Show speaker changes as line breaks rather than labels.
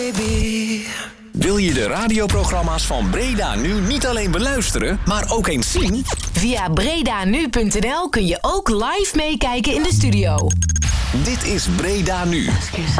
Wil je de radioprogramma's van Breda Nu niet alleen beluisteren, maar ook eens zien?
Via bredanu.nl kun je ook live meekijken in de studio.
Dit is Breda Nu.